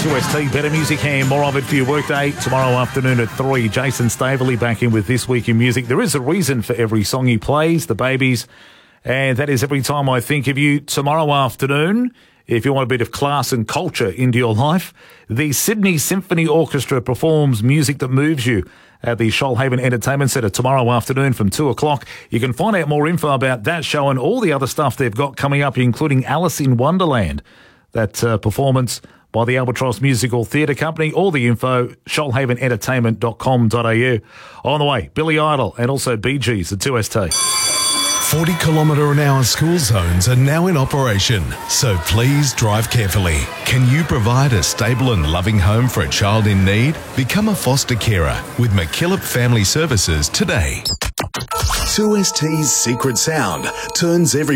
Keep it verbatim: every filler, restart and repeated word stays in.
two S T, better music and more of it for your workday tomorrow afternoon at three. Jason Staveley back in with This Week in Music. There is a reason for every song he plays, the Babies, and that is Every Time I Think of You. Tomorrow afternoon, if you want a bit of class and culture into your life, the Sydney Symphony Orchestra performs music that moves you at the Shoalhaven Entertainment Centre tomorrow afternoon from two o'clock. You can find out more info about that show and all the other stuff they've got coming up, including Alice in Wonderland, that uh, performance by the Albatross Musical Theatre Company. All the info, shoalhaven entertainment dot com dot a u. On the way, Billy Idol and also Bee Gees at two S T. forty kilometre an hour school zones are now in operation, so please drive carefully. Can you provide a stable and loving home for a child in need? Become a foster carer with McKillop Family Services today. two S T's secret sound turns every